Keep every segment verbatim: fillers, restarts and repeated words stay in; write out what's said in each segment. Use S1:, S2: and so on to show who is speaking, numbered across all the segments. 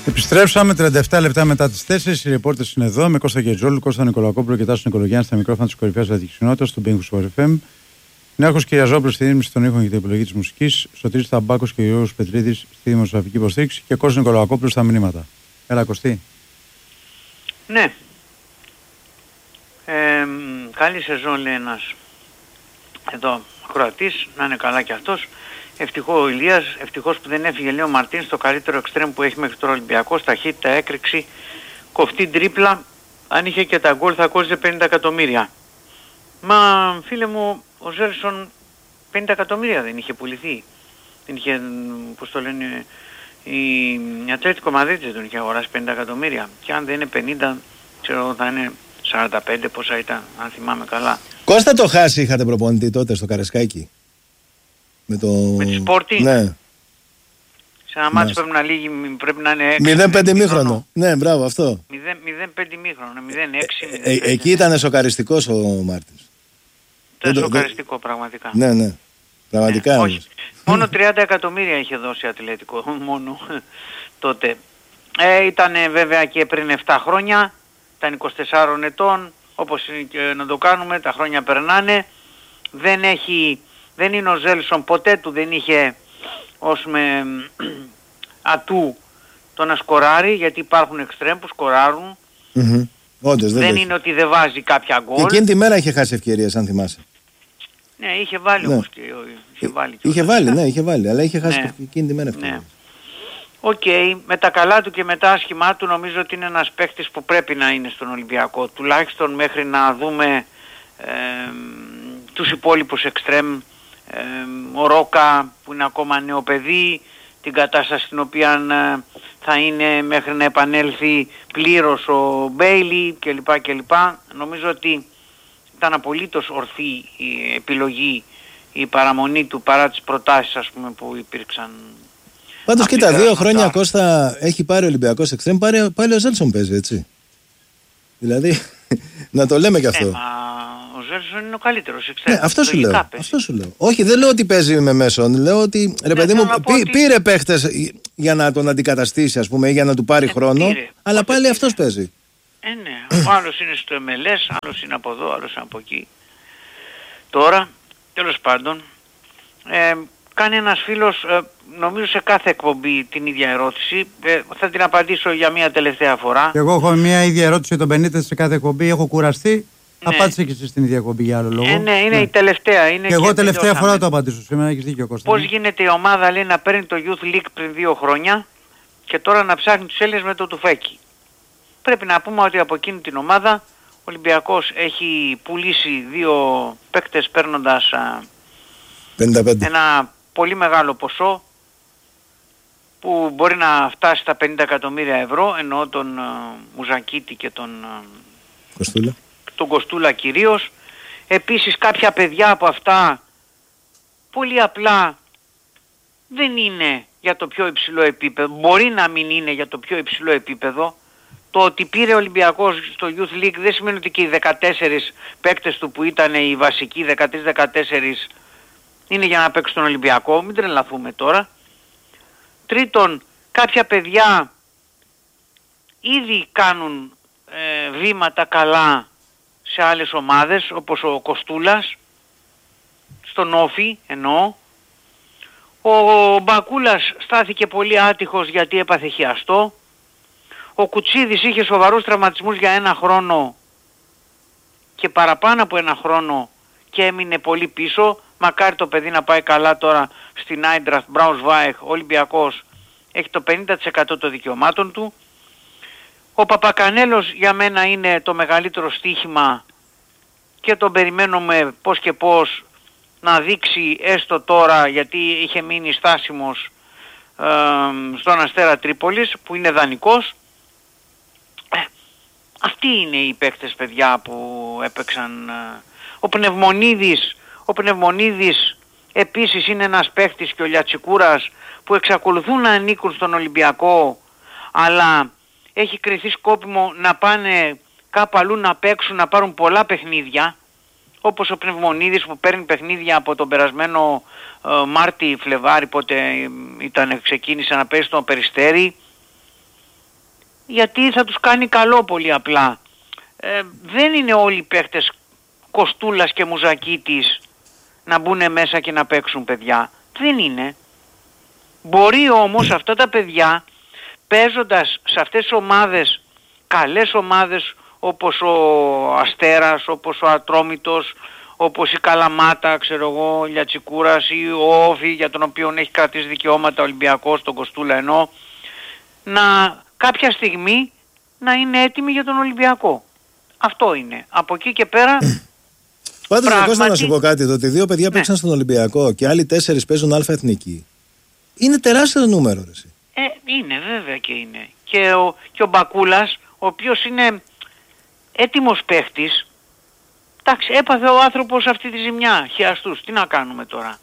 S1: Επιστρέψαμε τριάντα επτά λεπτά μετά τις τέσσερις. Οι ρεπόρτες είναι εδώ με Κώστα Γετζόλου, Κώστα Νικολακόπουλο και Τάσο Νικολογιάννη στα μικρόφωνα της κορυφαίας αθλητικής κοινότητας του Big Wings εφ εμ. Νέαρχος Κυριαζόπουλος στη δίμηση των ήχων και την επιλογή της μουσικής. Σωτήρης Ταμπάκος και Γιώργος Πετρίδης στη δημοσιογραφική υποστήριξη. Και Κώστα Νικολακόπουλο στα μηνύματα. Έλα, Κωστή.
S2: Ναι. Ε, καλή σεζόν λέει ένας εδώ Κροατής, να είναι καλά κι αυτός. Ευτυχώς ο Ηλίας, ευτυχώς που δεν έφυγε λέει ο Μαρτίν στο καλύτερο εξτρέμ που έχει μέχρι τώρα Ολυμπιακός, ταχύτητα, έκρηξη, κοφτή τρίπλα. Αν είχε και τα γκολ θα κόστιζε πενήντα εκατομμύρια. Μα φίλε μου, ο Ζέρσον πενήντα εκατομμύρια δεν είχε πουληθεί. Δεν είχε, πώς το λένε, η Ατλέτικο Μαδρίτης δεν τον είχε αγοράσει πενήντα εκατομμύρια. Και αν δεν είναι πενήντα, ξέρω θα είναι σαράντα πέντε πόσα ήταν, αν θυμάμαι καλά.
S3: Κώστα το Χάση είχατε προπονητή τότε στο Καρεσκάκι. Με, το...
S2: με τη Sporting.
S3: Ναι.
S2: Σε ένα μάτσο πρέπει να λύγει, πρέπει να είναι
S3: μηδέν πέντε ημίχρονο. Ναι, μπράβο αυτό.
S2: μηδέν πέντε ημίχρονο, μηδέν έξι.
S3: Ε, ε, εκεί ήταν σοκαριστικός ο Μάρτινς.
S2: Ήταν σοκαριστικό πραγματικά.
S3: Ναι, ναι. Πραγματικά.
S2: Ναι, όχι. Μόνο τριάντα εκατομμύρια είχε δώσει Ατλέτικο μόνο τότε. Ε, ήταν βέβαια και πριν επτά χρόνια, ήταν είκοσι τεσσάρων ετών, όπως και να το κάνουμε, τα χρόνια περνάνε. Δεν έχει, δεν είναι ο Ζέλσον, ποτέ του δεν είχε ως με ατού το να σκοράρει, γιατί υπάρχουν εξτρέμ που σκοράρουν.
S3: Mm-hmm. Όντως, δεν
S2: δεν είναι ότι δεν βάζει κάποια γκολ.
S3: Εκείνη τη μέρα είχε χάσει ευκαιρίες, αν θυμάσαι.
S2: Ναι, είχε βάλει ναι. όμως και είχε βάλει. Και
S3: είχε βάλει, ναι, είχε βάλει, αλλά είχε χάσει ναι. εκείνη τη μέρα ευκαιρίες. Ναι.
S2: Οκ, okay, με τα καλά του και με τα άσχημά του νομίζω ότι είναι ένας παίκτης που πρέπει να είναι στον Ολυμπιακό. Τουλάχιστον μέχρι να δούμε ε, τους υπόλοιπους εξτρέμ, ε, ο Ρόκα που είναι ακόμα νέο παιδί, την κατάσταση στην οποία ε, θα είναι μέχρι να επανέλθει πλήρως ο Μπέιλι κλπ. κλπ. Νομίζω ότι ήταν απολύτως ορθή η επιλογή, η παραμονή του παρά τις προτάσεις ας πούμε που υπήρξαν.
S3: Πάντως και τα δύο χρόνια Κώστα έχει πάρει ο Ολυμπιακός εξτρέμ, πάλι ο Ζέλσον παίζει έτσι. Δηλαδή να το λέμε κι αυτό.
S2: Ε, μα ο Ζέλσον είναι ο καλύτερος εξτρέμ.
S3: Ναι, αυτό σου λέω. Αυτό σου λέω. Όχι, δεν λέω ότι παίζει με μέσον. Λέω ότι ρε παιδί μου πή, ότι... πήρε παίχτες για να τον αντικαταστήσει ας πούμε ή για να του πάρει ε, χρόνο. Πήρε, αλλά πάλι αυτός παίζει.
S2: Ε, ναι. Ο άλλος είναι στο εμ ελ ες, άλλος είναι από εδώ, άλλος είναι από εκεί. Τώρα, τέλος πάντων, ε, κάνει ένας φίλος, ε, νομίζω σε κάθε εκπομπή την ίδια ερώτηση. Ε, θα την απαντήσω για μια τελευταία φορά.
S1: Και εγώ έχω μια ίδια ερώτηση για τον Μπενίτες σε κάθε εκπομπή. Έχω κουραστεί. Ναι. Απάντησε και εσύ στην ίδια εκπομπή για άλλο λόγο.
S2: Ε, ναι, είναι ναι. η τελευταία. Είναι
S1: και, και εγώ τελευταία φορά το απαντήσω. Σήμερα έχεις δίκιο, Κώστα.
S2: Πώς γίνεται η ομάδα λέει να παίρνει το Youth League πριν δύο χρόνια και τώρα να ψάχνει τους Έλληνες με το τουφέκι. Πρέπει να πούμε ότι από εκείνη την ομάδα ο Ολυμπιακός έχει πουλήσει δύο παίκτες παίρνοντας
S3: πενήντα πέντε
S2: ένα πολύ μεγάλο ποσό που μπορεί να φτάσει στα πενήντα εκατομμύρια ευρώ, εννοώ τον uh, Μουζακίτη και τον uh,
S3: Κοστούλα.
S2: τον Κοστούλα κυρίως. Επίσης κάποια παιδιά από αυτά πολύ απλά δεν είναι για το πιο υψηλό επίπεδο, μπορεί να μην είναι για το πιο υψηλό επίπεδο. Το ότι πήρε ο Ολυμπιακός στο Youth League δεν σημαίνει ότι και οι δεκατέσσερις παίκτες του που ήταν οι βασικοί δεκατρείς δεκατέσσερις είναι για να παίξουν τον Ολυμπιακό, μην τρελαθούμε τώρα. Τρίτον, κάποια παιδιά ήδη κάνουν ε, βήματα καλά σε άλλες ομάδες, όπως ο Κοστούλας, στον Όφι εννοώ. Ο Μπακούλας στάθηκε πολύ άτυχος γιατί έπαθε χιαστό. Ο Κουτσίδης είχε σοβαρούς τραυματισμούς για ένα χρόνο και παραπάνω από ένα χρόνο και έμεινε πολύ πίσω. Μακάρι το παιδί να πάει καλά τώρα στην Άιντραχτ Μπράουνσβάιχ. Ο Ολυμπιακός έχει το πενήντα τοις εκατό των δικαιωμάτων του. Ο Παπακανέλος για μένα είναι το μεγαλύτερο στοίχημα και τον περιμένουμε πώς και πώς να δείξει έστω τώρα, γιατί είχε μείνει στάσιμος ε, στον Αστέρα Τρίπολης που είναι δανεικός. Ε, αυτοί είναι οι παίκτες παιδιά που έπαιξαν. Ε, ο Πνευμονίδης, ο Πνευμονίδης επίσης είναι ένας παίκτης και ο Λιατσικούρας που εξακολουθούν να ανήκουν στον Ολυμπιακό, αλλά έχει κριθεί σκόπιμο να πάνε κάπου αλλού να παίξουν, να πάρουν πολλά παιχνίδια, όπως ο Πνευμονίδης που παίρνει παιχνίδια από τον περασμένο ε, Μάρτι Φλεβάρι, πότε ήταν, ξεκίνησε να παίζει στον Περιστέρι. γιατί θα τους κάνει καλό πολύ απλά. Ε, δεν είναι όλοι οι παίχτες Κοστούλας και Μουζακίτης να μπουν μέσα και να παίξουν, παιδιά. Δεν είναι. Μπορεί όμως αυτά τα παιδιά, παίζοντας σε αυτές τις ομάδες, καλές ομάδες όπως ο Αστέρας, όπως ο Ατρόμητος, όπως η Καλαμάτα, ξέρω εγώ, ο Λιατσικούρας ή ο Όφη, για τον οποίο έχει κρατήσει δικαιώματα ο Ολυμπιακός, τον Κοστούλα εννοώ, να κάποια στιγμή να είναι έτοιμοι για τον Ολυμπιακό. Αυτό είναι. Από εκεί και πέρα...
S3: Πάντως πράγματι... Κώστα, να σου πω κάτι, το ότι δύο παιδιά ναι. παίξαν στον Ολυμπιακό και άλλοι τέσσερις παίζουν αλφα εθνική, είναι τεράστιο νούμερο, ρε.
S2: Ε, είναι, βέβαια και είναι. Και ο, και ο Μπακούλας, ο οποίος είναι έτοιμος παίχτης, εντάξει, έπαθε ο άνθρωπος αυτή τη ζημιά, χιαστούς. Τι να κάνουμε τώρα.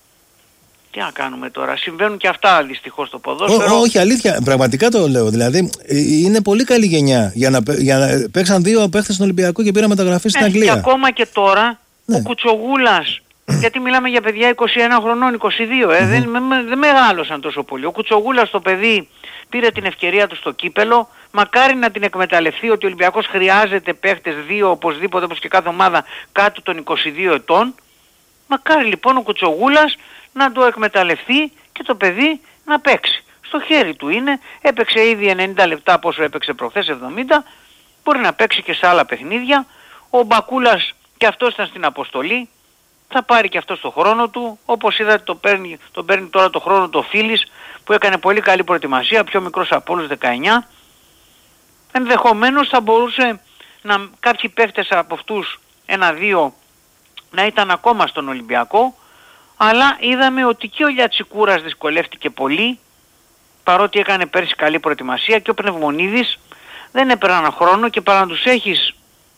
S2: Τι να κάνουμε τώρα. Συμβαίνουν και αυτά δυστυχώς στο ποδόσφαιρο.
S3: Ό, όχι, αλήθεια. Πραγματικά το λέω. Δηλαδή, είναι πολύ καλή γενιά. Για να, για να παίξαν δύο παίχτες στον Ολυμπιακό και πήραν μεταγραφή στην
S2: ε,
S3: Αγγλία.
S2: Και ακόμα και τώρα,
S3: ναι.
S2: ο Κουτσογούλας, γιατί μιλάμε για παιδιά είκοσι ένα χρονών, είκοσι δύο, ε, mm-hmm. δεν, με, δεν μεγάλωσαν τόσο πολύ. Ο Κουτσογούλας το παιδί πήρε την ευκαιρία του στο κύπελο. Μακάρι να την εκμεταλλευτεί, ότι ο Ολυμπιακός χρειάζεται παίχτες δύο οπωσδήποτε, όπως και κάθε ομάδα, κάτω των είκοσι δύο ετών. Μακάρι λοιπόν ο Κουτσογούλας να το εκμεταλλευτεί και το παιδί να παίξει. Στο χέρι του είναι, έπαιξε ήδη ενενήντα λεπτά, πόσο έπαιξε προχθές, εβδομήντα, μπορεί να παίξει και σε άλλα παιχνίδια. Ο Μπακούλας και αυτός ήταν στην αποστολή, θα πάρει και αυτό το χρόνο του, όπως είδατε το παίρνει, το παίρνει τώρα το χρόνο του ο Φίλης, που έκανε πολύ καλή προετοιμασία, πιο μικρός από όλους, δεκαεννιά. Ενδεχομένως θα μπορούσε να, κάποιοι παίχτες από αυτούς, ένα-δύο, να ήταν ακόμα στον Ολυμπιακό, αλλά είδαμε ότι και ο Λιατσικούρας δυσκολεύτηκε πολύ, παρότι έκανε πέρσι καλή προετοιμασία, και ο Πνευμονίδης δεν έπαιρναν χρόνο, και παρά να τους έχεις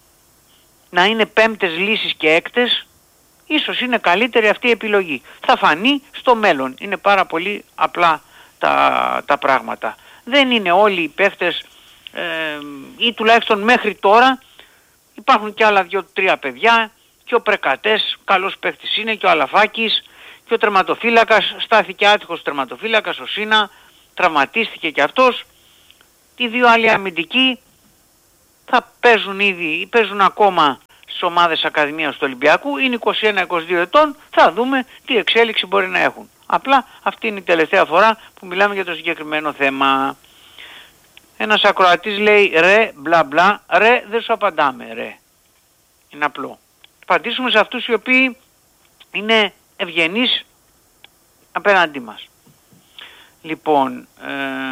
S2: να είναι πέμπτες λύσεις και έκτες, ίσως είναι καλύτερη αυτή η επιλογή. Θα φανεί στο μέλλον. Είναι πάρα πολύ απλά τα, τα πράγματα. Δεν είναι όλοι οι παίχτες, ε, ή τουλάχιστον μέχρι τώρα υπάρχουν και άλλα δύο-τρία παιδιά, και ο Πρεκατές καλός παίχτης είναι, και ο Αλαφάκης, και ο τερματοφύλακας, στάθηκε άτυχος τερματοφύλακας, ο Σίνα, τραυματίστηκε και αυτός. Οι δύο άλλοι αμυντικοί θα παίζουν ήδη, παίζουν ακόμα στις ομάδες Ακαδημίας του Ολυμπιακού, είναι είκοσι ένα είκοσι δύο ετών, θα δούμε τι εξέλιξη μπορεί να έχουν. Απλά αυτή είναι η τελευταία φορά που μιλάμε για το συγκεκριμένο θέμα. Ένας ακροατής λέει ρε μπλα μπλα, ρε δεν σου απαντάμε ρε. Είναι απλό. Απαντήσουμε σε αυτούς οι οποίοι είναι ευγενείς απέναντί μας. Λοιπόν, ε,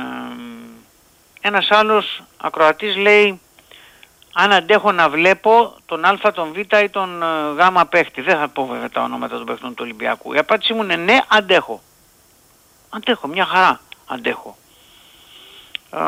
S2: ένας άλλος ακροατής λέει αν αντέχω να βλέπω τον Α, τον Β ή τον Γ παίχτη. Δεν θα πω βέβαια τα ονόματα των παίχτων του Ολυμπιακού. Η απάντησή μου είναι ναι, αντέχω. Αντέχω, μια χαρά αντέχω. Ε,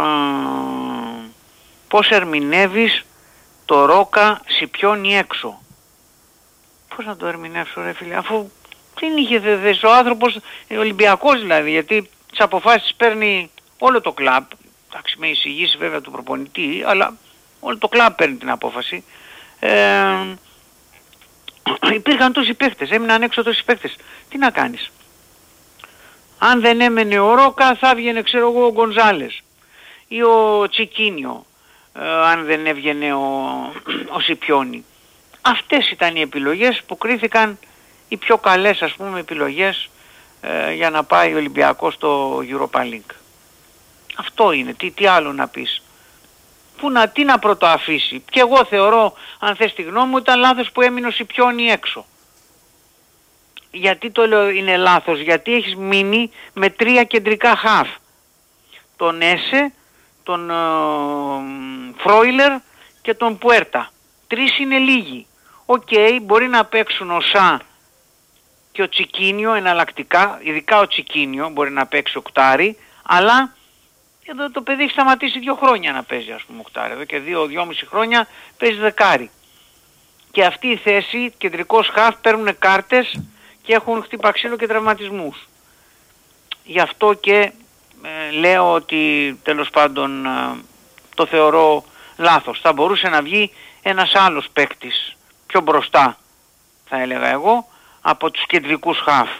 S2: πώς ερμηνεύεις το Ρόκα Σιπιώνει έξω? Πώς να το ερμηνεύσω ρε φίλε, αφού δεν είχε δεδέσει ο άνθρωπος, Ολυμπιακός δηλαδή, γιατί τις αποφάσεις παίρνει όλο το κλαμπ, εντάξει με εισηγήσει βέβαια του προπονητή, αλλά όλο το κλαμπ παίρνει την απόφαση. Ε, υπήρχαν τόσοι παίχτες, έμειναν έξω τόσοι παίχτες. Τι να κάνεις? Αν δεν έμενε ο Ρόκα θα έβγαινε ξέρω εγώ ο Γκονζάλες ή ο Τσικίνιο, ε, αν δεν έβγαινε ο, ο Σιπιώνη. Αυτές ήταν οι επιλογές που κρίθηκαν οι πιο καλές ας πούμε επιλογές ε, για να πάει ο Ολυμπιακός στο Europa League. Αυτό είναι, τι, τι άλλο να πεις. Πού να, τι να πρωτοαφήσει. Και εγώ θεωρώ, αν θες τη γνώμη μου, ήταν λάθος που έμεινε ο Σιπιώνη έξω. Γιατί το λέω είναι λάθος? Γιατί έχεις μείνει με τρία κεντρικά χαφ. Τον Έσε, τον ε, Φρόιλερ και τον Πουέρτα. Τρεις είναι λίγοι. Οκ, okay, μπορεί να παίξουν ο Σα και ο Τσικίνιο εναλλακτικά, ειδικά ο Τσικίνιο μπορεί να παίξει οκτάρι, αλλά εδώ το παιδί έχει σταματήσει δύο χρόνια να παίζει ας πούμε οκτάρι, εδώ και δύο, δυόμιση χρόνια παίζει δεκάρι. Και αυτή η θέση, κεντρικός χαφ, παίρνουν κάρτες και έχουν χτύπα ξύλο και τραυματισμούς. Γι' αυτό και ε, λέω ότι τέλος πάντων ε, το θεωρώ λάθος. Θα μπορούσε να βγει ένας άλλος παίκτης πιο μπροστά, θα έλεγα εγώ, από τους κεντρικούς χαφ.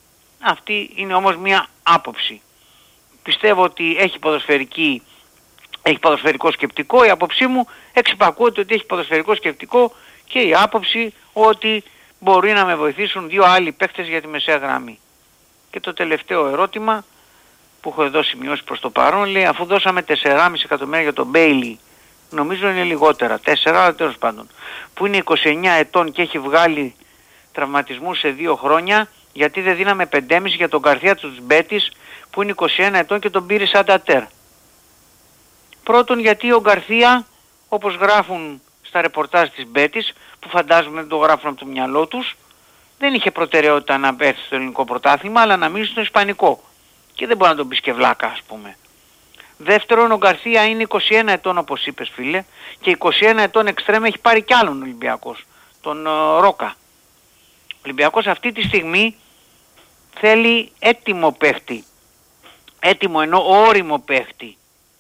S2: Αυτή είναι όμως μια άποψη. Πιστεύω ότι έχει ποδοσφαιρική έχει ποδοσφαιρικό σκεπτικό. Η άποψή μου εξυπακούεται ότι έχει ποδοσφαιρικό σκεπτικό και η άποψη ότι μπορεί να με βοηθήσουν δύο άλλοι παίκτες για τη μεσαία γραμμή. Και το τελευταίο ερώτημα που έχω εδώ σημειώσει προς το παρόν λέει, αφού δώσαμε τέσσερα κόμμα πέντε εκατομμύρια για τον Μπέιλι, νομίζω είναι λιγότερα, τέσσερα αλλά τέλος πάντων, που είναι είκοσι εννιά ετών και έχει βγάλει τραυματισμούς σε δύο χρόνια, γιατί δεν δίναμε πέντε κόμμα πέντε για τον Γκαρθία του Μπέτις που είναι είκοσι ένα ετών και τον πήρε σαν τατέρ. Πρώτον, γιατί ο Γκαρθία, όπως γράφουν στα ρεπορτάζ της Μπέτις, που φαντάζομαι δεν το γράφουν από το μυαλό τους, δεν είχε προτεραιότητα να έρθει στο ελληνικό πρωτάθλημα, αλλά να μείνει στο ισπανικό. Και δεν μπορεί να τον πεις και βλάκα, ας πούμε. Δεύτερον, ο Γκαρθία είναι είκοσι ένα ετών, όπως είπες φίλε, και είκοσι ένα ετών εξτρέμ έχει πάρει κι άλλον Ολυμπιακός, τον uh, Ρόκα. Ο Ολυμπιακός αυτή τη στιγμή θέλει έτοιμο παίχτη. Έτοιμο ενώ όριμο παίχτη.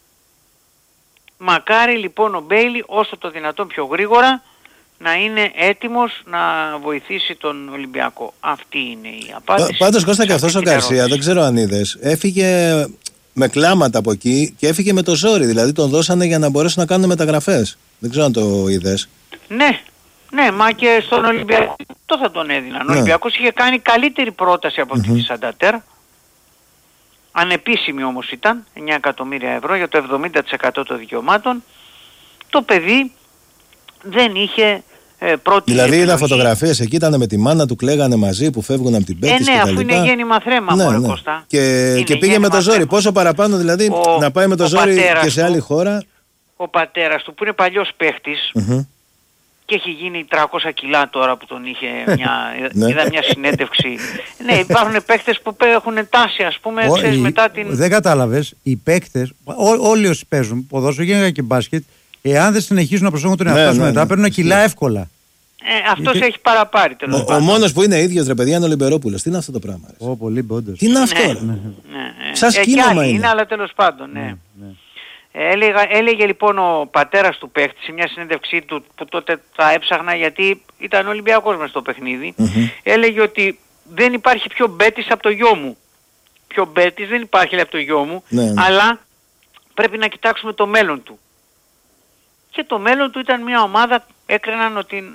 S2: Μακάρι λοιπόν ο Μπέιλι όσο το δυνατόν πιο γρήγορα να είναι έτοιμος να βοηθήσει τον Ολυμπιακό. Αυτή είναι η απάντηση.
S3: Πάντως Κώστα, και αυτός ο Γκαρσία, δεν ξέρω αν είδες, έφυγε με κλάματα από εκεί και έφυγε με το ζόρι. Δηλαδή τον δώσανε για να μπορέσουν να κάνουν μεταγραφές. Δεν ξέρω αν το είδες.
S2: Ναι, ναι, μα και στον Ολυμπιακό το θα τον έδιναν. Ναι. Ο Ολυμπιακός είχε κάνει καλύτερη πρόταση από αυτή mm-hmm. τη Σαντατέρ. Ανεπίσημη όμως ήταν, εννιά εκατομμύρια ευρώ για το εβδομήντα τοις εκατό των δικαιωμάτων. Το παιδί δεν είχε ε, πρώτη
S3: Δηλαδή
S2: επιλογή.
S3: είδα φωτογραφίες εκεί, ήταν με τη μάνα του, κλαίγανε μαζί που φεύγουν από την Πέτης
S2: ε, ναι,
S3: και τα
S2: αφού
S3: λοιπά.
S2: είναι γέννημα θρέμα,
S3: ναι,
S2: μωρέ
S3: ναι.
S2: Κώστα.
S3: Και, και πήγε με το ζόρι. Θρέμα. Πόσο παραπάνω δηλαδή ο, να πάει με το ζόρι και σε άλλη
S2: του,
S3: χώρα.
S2: Ο πατέρας του που είναι παλιός παίχτης mm-hmm. και έχει γίνει τριακόσια κιλά τώρα που τον είχε μια, είδα μια συνέντευξη. Ναι, υπάρχουν παίκτες που έχουν τάση, ας πούμε,
S1: Ο,
S2: ξέρεις,
S1: οι,
S2: μετά την...
S1: Δεν κατάλαβες, οι παίκτες, ό, όλοι όσοι παίζουν, ποδόσφαιρο γενικά και μπάσκετ, εάν δεν συνεχίζουν να προσέχουν τον εαυτό ναι, ναι, μετά, ναι, παίρνουν ναι. κιλά εύκολα.
S2: Ε, αυτός Γιατί... έχει παραπάρει τέλος πάντων.
S3: Ο, ο μόνος που είναι ίδιος, ρε παιδιά, είναι ο Λιμπερόπουλος. Τι είναι αυτό το πράγμα?
S1: Ω, πολύ μπόντος.
S3: Τι είναι αυτό?
S2: Ναι, ναι, ναι.
S3: Σαν σκήνωμα είναι.
S2: είναι, αλλά τέλος πάντων, ναι.
S1: ναι, ναι.
S2: Έλεγα, έλεγε λοιπόν ο πατέρας του παίχτη σε μια συνέντευξή του που τότε τα έψαχνα γιατί ήταν Ολυμπιακός μες στο παιχνίδι. Mm-hmm. Έλεγε ότι δεν υπάρχει πιο μπέτης από το γιο μου. Πιο μπέτης δεν υπάρχει από το γιο μου, ναι, ναι. αλλά πρέπει να κοιτάξουμε το μέλλον του. Και το μέλλον του ήταν μια ομάδα, έκριναν ότι